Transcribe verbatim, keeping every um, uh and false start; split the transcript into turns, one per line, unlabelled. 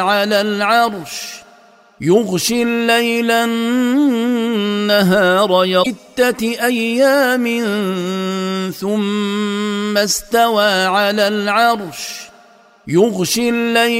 على العرش يغشي الليل النهار ستة أيام ثم استوى على العرش يغشي الليل